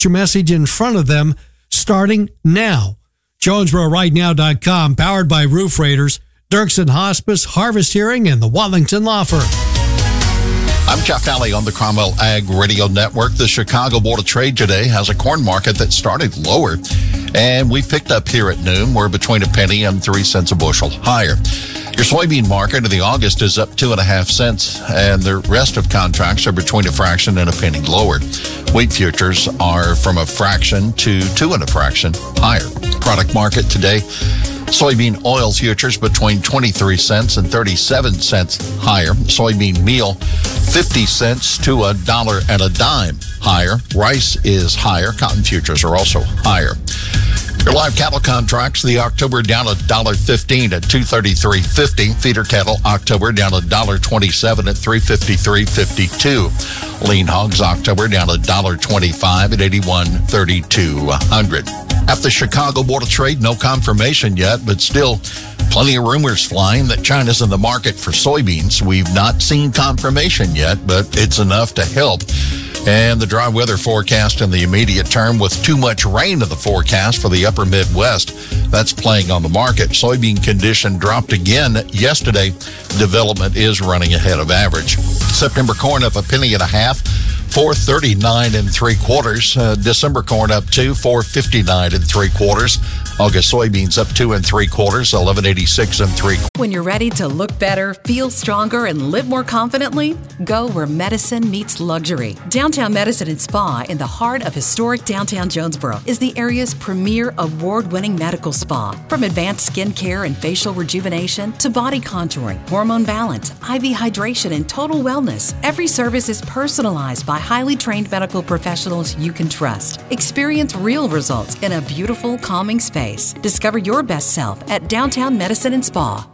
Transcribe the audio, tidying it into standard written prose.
your message in front of them starting now. JonesboroRightNow.com, powered by Roof Raiders, Dirksen Hospice, Harvest Hearing, and the Wallington Law Firm. I'm Jeff Nally on the Cromwell Ag Radio Network. The Chicago Board of Trade today has a corn market that started lower, and we picked up here at noon. We're between a penny and 3 cents a bushel higher. Your soybean market in the August is up 2.5 cents, and the rest of contracts are between a fraction and a penny lower. Wheat futures are from a fraction to 2 and a fraction higher. Product market today, soybean oil futures between 23 cents and 37 cents higher. Soybean meal, 50 cents to $1.10 higher. Rice is higher. Cotton futures are also higher. Your live cattle contracts, the October down $1.15 at $233.50. Feeder cattle, October down $1.27 at $353.52. Lean hogs, October down $1.25 at $81.32. At the Chicago Board of Trade, no confirmation yet, but still plenty of rumors flying that China's in the market for soybeans. We've not seen confirmation yet, but it's enough to help. And the dry weather forecast in the immediate term with too much rain in the forecast for the upper Midwest. That's playing on the market. Soybean condition dropped again yesterday. Development is running ahead of average. September corn up a penny and a half, 439 3/4. December corn up 459 3/4. August soybeans up 2 3/4, 1186 3/4. When you're ready to look better, feel stronger, and live more confidently, go where medicine meets luxury. Downtown Medicine and Spa in the heart of historic downtown Jonesboro is the area's premier award-winning medical spa. From advanced skin care and facial rejuvenation to body contouring, hormone balance, IV hydration, and total wellness, every service is personalized by highly trained medical professionals you can trust. Experience real results in a beautiful, calming space. Discover your best self at Downtown Medicine and Spa.